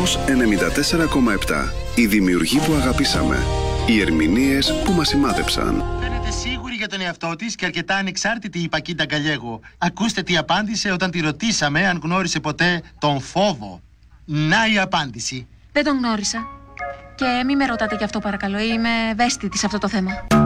Κόσμος 94,7. Οι δημιουργοί που αγαπήσαμε. Οι ερμηνείες που μας σημάδεψαν. Φαίνεται σίγουρη για τον εαυτό της και αρκετά ανεξάρτητη η Πακίτα Γκαλιέγο. Ακούστε τι απάντησε όταν τη ρωτήσαμε αν γνώρισε ποτέ τον φόβο. Να η απάντηση. Δεν τον γνώρισα. Και μη με ρωτάτε γι' αυτό παρακαλώ, είμαι ευαίσθητη σε αυτό το θέμα.